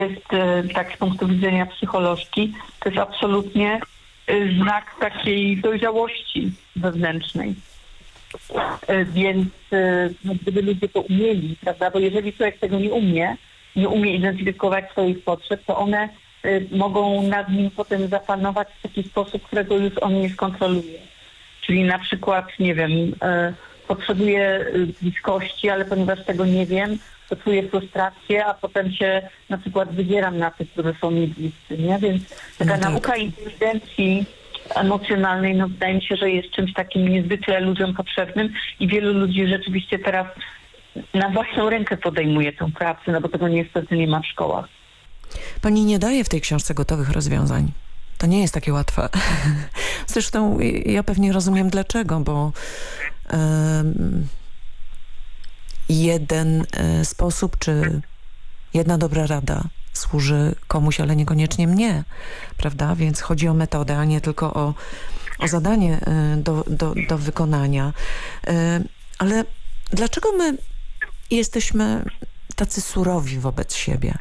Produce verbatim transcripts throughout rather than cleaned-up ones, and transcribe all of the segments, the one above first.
jest, e, tak z punktu widzenia psycholożki, to jest absolutnie e, znak takiej dojrzałości wewnętrznej. E, Więc e, no, gdyby ludzie to umieli, prawda, bo jeżeli człowiek tego nie umie, nie umie identyfikować swoich potrzeb, to one e, mogą nad nim potem zapanować w taki sposób, którego już on nie skontroluje. Czyli na przykład, nie wiem, e, potrzebuję bliskości, ale ponieważ tego nie wiem, to czuję frustrację, a potem się na przykład wybieram na tych, którzy są mi bliscy, nie? Więc taka No tak. nauka inteligencji emocjonalnej, no wydaje mi się, że jest czymś takim niezwykle ludziom potrzebnym i wielu ludzi rzeczywiście teraz na własną rękę podejmuje tę pracę, no bo tego niestety nie ma w szkołach. Pani nie daje w tej książce gotowych rozwiązań. To nie jest takie łatwe. Zresztą ja pewnie rozumiem dlaczego, bo um, jeden y, sposób, czy jedna dobra rada służy komuś, ale niekoniecznie mnie, prawda? Więc chodzi o metodę, a nie tylko o, o zadanie y, do, do, do wykonania. Y, ale dlaczego my jesteśmy tacy surowi wobec siebie?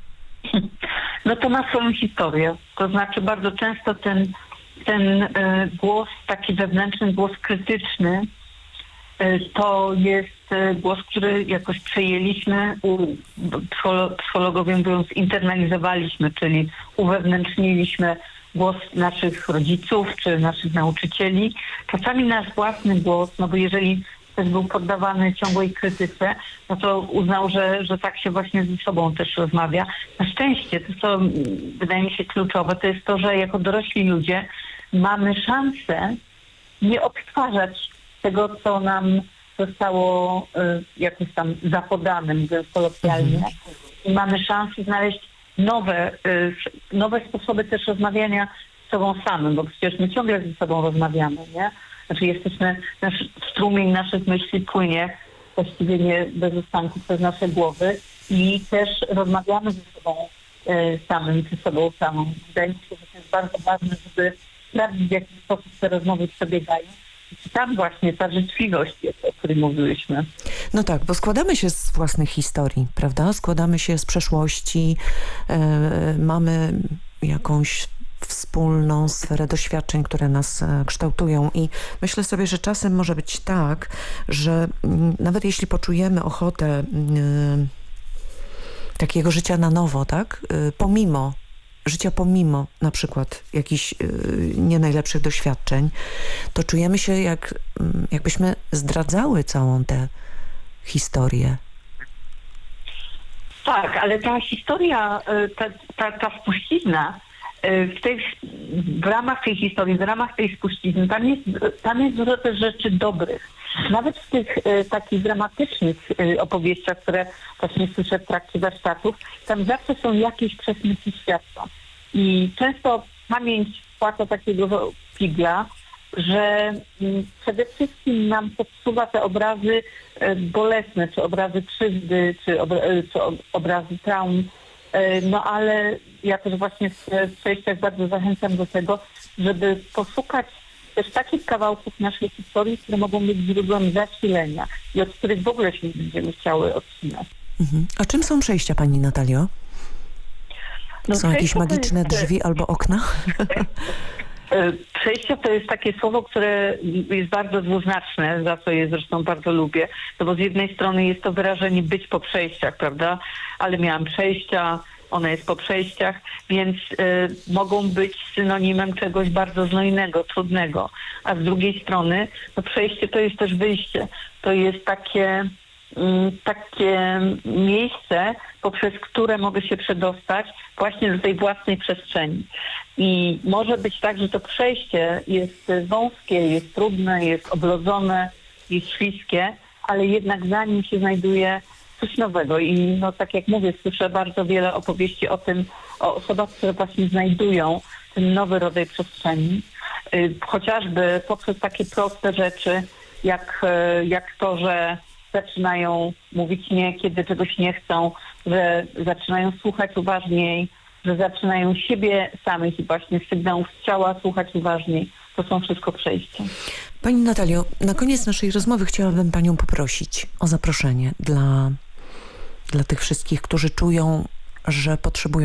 No to ma swoją historię. To znaczy bardzo często ten, ten y, głos, taki wewnętrzny głos krytyczny, y, to jest y, głos, który jakoś przejęliśmy, u, psycholo- psychologowie mówią, zinternalizowaliśmy, czyli uwewnętrzniliśmy głos naszych rodziców czy naszych nauczycieli. Czasami nasz własny głos, no bo jeżeli ktoś był poddawany ciągłej krytyce, no to uznał, że, że tak się właśnie ze sobą też rozmawia. Na szczęście, to co wydaje mi się kluczowe, to jest to, że jako dorośli ludzie mamy szansę nie odtwarzać tego, co nam zostało y, jakoś tam zapodane, mówiąc kolokwialnie. Mhm. I mamy szansę znaleźć nowe, y, nowe sposoby też rozmawiania z sobą samym, bo przecież my ciągle ze sobą rozmawiamy, nie? Znaczy jesteśmy, nasz strumień naszych myśli płynie właściwie nie bez ustanku przez nasze głowy i też rozmawiamy ze sobą e, samym, czy sobą samą. Wydaje mi się, że to jest bardzo ważne, żeby sprawdzić, w jaki sposób te rozmowy przebiegają. I tam właśnie ta życzliwość jest, o której mówiłyśmy. No tak, bo składamy się z własnych historii, prawda? Składamy się z przeszłości, e, mamy jakąś wspólną sferę doświadczeń, które nas kształtują i myślę sobie, że czasem może być tak, że nawet jeśli poczujemy ochotę y, takiego życia na nowo, tak? Y, pomimo życia, pomimo na przykład jakichś y, nie najlepszych doświadczeń, to czujemy się jak, y, jakbyśmy zdradzały całą tę historię. Tak, ale ta historia, ta, ta, ta spuścizna, W, tej, w ramach tej historii, w ramach tej spuścizny, tam jest, tam jest dużo też rzeczy dobrych. Nawet w tych e, takich dramatycznych e, opowieściach, które właśnie słyszę w trakcie warsztatów, tam zawsze są jakieś przesmyki światła. I często pamięć wpłaca takiego figla, że m, przede wszystkim nam podsuwa te obrazy e, bolesne, czy obrazy krzywdy, czy, obra, czy obrazy traum. No ale ja też właśnie w przejściach bardzo zachęcam do tego, żeby poszukać też takich kawałków naszej historii, które mogą być źródłem zasilenia i od których w ogóle się nie będziemy chciały odcinać. Mhm. A czym są przejścia, pani Natalio? No, są jakieś magiczne jest... drzwi albo okna? Przejście to jest takie słowo, które jest bardzo dwuznaczne, za co je zresztą bardzo lubię, no bo z jednej strony jest to wyrażenie być po przejściach, prawda, ale miałam przejścia, one jest po przejściach, więc y, mogą być synonimem czegoś bardzo znojnego, trudnego, a z drugiej strony to przejście to jest też wyjście, to jest takie, y, takie miejsce, poprzez które mogę się przedostać właśnie do tej własnej przestrzeni. I może być tak, że to przejście jest wąskie, jest trudne, jest oblodzone, jest śliskie, ale jednak za nim się znajduje coś nowego. I no tak jak mówię, słyszę bardzo wiele opowieści o tym, o osobach, które właśnie znajdują ten nowy rodzaj przestrzeni. Chociażby poprzez takie proste rzeczy, jak, jak to, że zaczynają mówić nie, kiedy czegoś nie chcą, że zaczynają słuchać uważniej, że zaczynają siebie samych i właśnie sygnałów z ciała słuchać uważniej. To są wszystko przejścia. Pani Natalio, na koniec naszej rozmowy chciałabym panią poprosić o zaproszenie dla, dla tych wszystkich, którzy czują że potrzebują